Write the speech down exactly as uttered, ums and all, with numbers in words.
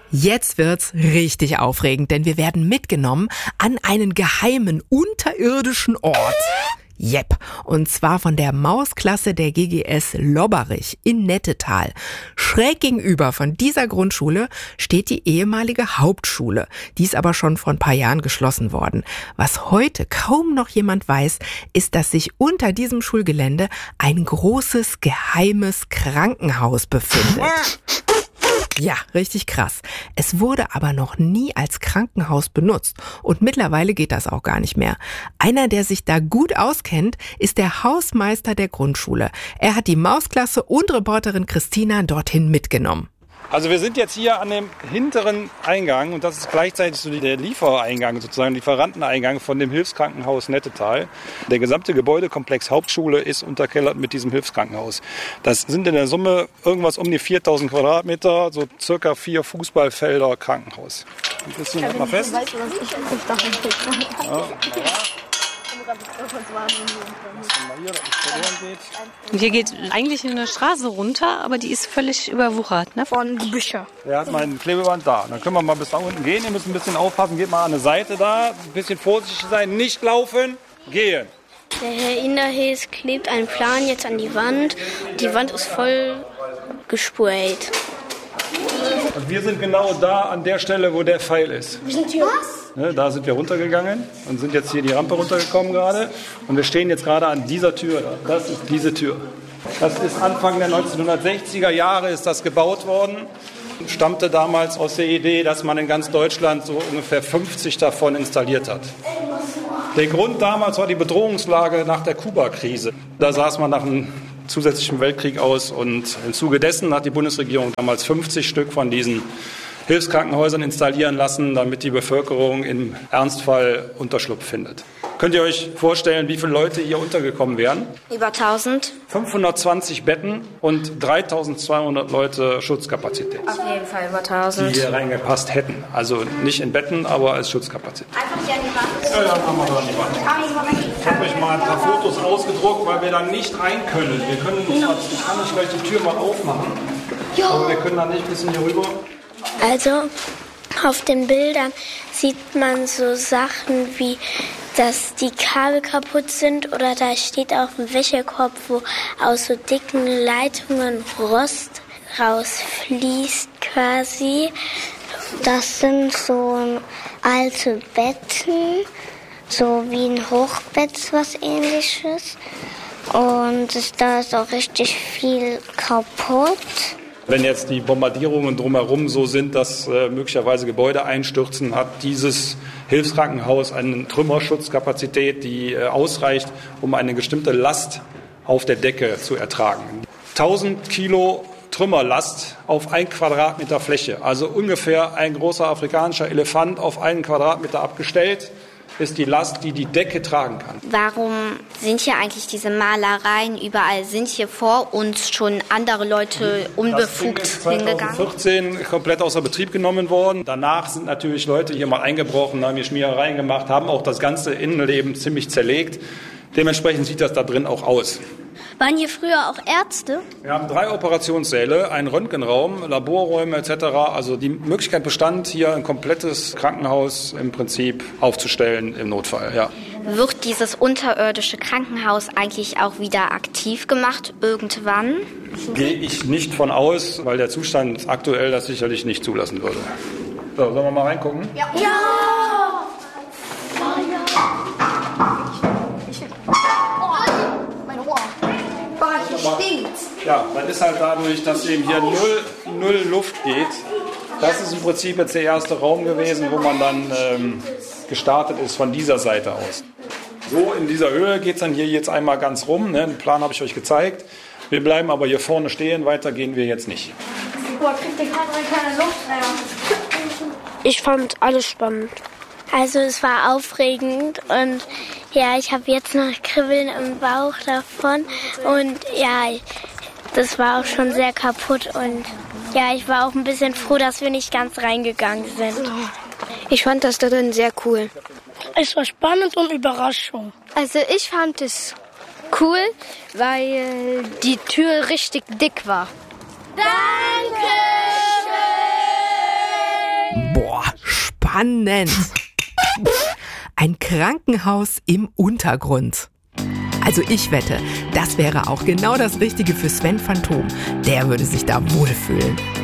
Jetzt wird's richtig aufregend, denn wir werden mitgenommen an einen geheimen unterirdischen Ort. Jep, und zwar von der Mausklasse der G G S Lobberich in Nettetal. Schräg gegenüber von dieser Grundschule steht die ehemalige Hauptschule. Die ist aber schon vor ein paar Jahren geschlossen worden. Was heute kaum noch jemand weiß, ist, dass sich unter diesem Schulgelände ein großes, geheimes Krankenhaus befindet. Ja, richtig krass. Es wurde aber noch nie als Krankenhaus benutzt und mittlerweile geht das auch gar nicht mehr. Einer, der sich da gut auskennt, ist der Hausmeister der Grundschule. Er hat die Mausklasse und Reporterin Christina dorthin mitgenommen. Also wir sind jetzt hier an dem hinteren Eingang und das ist gleichzeitig so der Liefereingang, sozusagen Lieferanteneingang von dem Hilfskrankenhaus Nettetal. Der gesamte Gebäudekomplex Hauptschule ist unterkellert mit diesem Hilfskrankenhaus. Das sind in der Summe irgendwas um die viertausend Quadratmeter, so circa vier Fußballfelder Krankenhaus. Ein bisschen halt mal fest. Ja, Hier geht eigentlich eine Straße runter, aber die ist völlig überwuchert, ne? Von Bücher. Der hat mein Klebeband da. Dann können wir mal bis da unten gehen. Ihr müsst ein bisschen aufpassen. Geht mal an der Seite da. Ein bisschen vorsichtig sein. Nicht laufen. Gehen. Der Herr Inderhes klebt einen Plan jetzt an die Wand. Die Wand ist voll gesprayt. Und wir sind genau da an der Stelle, wo der Pfeil ist. Wir sind hier. Was? Ne, da sind wir runtergegangen und sind jetzt hier die Rampe runtergekommen gerade. Und wir stehen jetzt gerade an dieser Tür. Das ist diese Tür. Das ist Anfang der neunzehnhundertsechziger Jahre ist das gebaut worden. Stammte damals aus der Idee, dass man in ganz Deutschland so ungefähr fünfzig davon installiert hat. Der Grund damals war die Bedrohungslage nach der Kuba-Krise. Da saß man nach einem zusätzlichen Weltkrieg aus und im Zuge dessen hat die Bundesregierung damals fünfzig Stück von diesen Hilfskrankenhäusern installieren lassen, damit die Bevölkerung im Ernstfall Unterschlupf findet. Könnt ihr euch vorstellen, wie viele Leute hier untergekommen wären? Über tausend. fünfhundertzwanzig Betten und dreitausendzweihundert Leute Schutzkapazität. Auf jeden Fall über tausend. Die hier reingepasst hätten. Also nicht in Betten, aber als Schutzkapazität. Einfach hier an die Wand. Ja, ja, machen wir da an die Wand. Ich habe euch mal ein paar Fotos ausgedruckt, weil wir da nicht rein können. Wir können nicht, ich kann nicht gleich die Tür mal aufmachen. Aber wir können da nicht ein bisschen hier rüber. Also auf den Bildern sieht man so Sachen wie, dass die Kabel kaputt sind oder da steht auf dem Wäschekorb, wo aus so dicken Leitungen Rost rausfließt quasi. Das sind so alte Betten, so wie ein Hochbett, was Ähnliches. Und da ist auch richtig viel kaputt. Wenn jetzt die Bombardierungen drumherum so sind, dass äh, möglicherweise Gebäude einstürzen, hat dieses Hilfskrankenhaus eine Trümmerschutzkapazität, die äh, ausreicht, um eine bestimmte Last auf der Decke zu ertragen. tausend Kilo Trümmerlast auf ein Quadratmeter Fläche, also ungefähr ein großer afrikanischer Elefant auf einen Quadratmeter abgestellt, ist die Last, die die Decke tragen kann. Warum sind hier eigentlich diese Malereien überall? Sind hier vor uns schon andere Leute unbefugt das Ding ist hingegangen? zweitausendvierzehn komplett außer Betrieb genommen worden. Danach sind natürlich Leute hier mal eingebrochen, haben hier Schmierereien gemacht, haben auch das ganze Innenleben ziemlich zerlegt. Dementsprechend sieht das da drin auch aus. Waren hier früher auch Ärzte? Wir haben drei Operationssäle, einen Röntgenraum, Laborräume et cetera. Also die Möglichkeit bestand, hier ein komplettes Krankenhaus im Prinzip aufzustellen im Notfall. Ja. Wird dieses unterirdische Krankenhaus eigentlich auch wieder aktiv gemacht irgendwann? Gehe ich nicht von aus, weil der Zustand aktuell das sicherlich nicht zulassen würde. So, sollen wir mal reingucken? Ja! Ja! Ja, das ist halt dadurch, dass eben hier null, null Luft geht. Das ist im Prinzip jetzt der erste Raum gewesen, wo man dann ähm, gestartet ist von dieser Seite aus. So in dieser Höhe geht es dann hier jetzt einmal ganz rum. Ne? Den Plan habe ich euch gezeigt. Wir bleiben aber hier vorne stehen, weiter gehen wir jetzt nicht. Ich fand alles spannend. Also es war aufregend und ja, ich habe jetzt noch Kribbeln im Bauch davon und ja, das war auch schon sehr kaputt und ja, ich war auch ein bisschen froh, dass wir nicht ganz reingegangen sind. Ich fand das da drin sehr cool. Es war spannend und Überraschung. Also ich fand es cool, weil die Tür richtig dick war. Danke! spannend. Ein Krankenhaus im Untergrund. Also ich wette, das wäre auch genau das Richtige für Sven Phantom. Der würde sich da wohlfühlen.